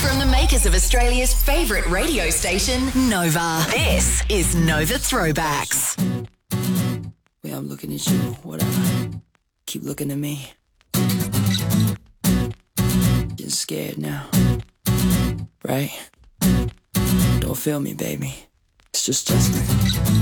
From the makers of Australia's favourite radio station, Nova. This is Nova Throwbacks. Yeah, I'm looking at you, whatever. Keep looking at me. Getting scared now. Right? Don't feel me, baby. It's just Justin.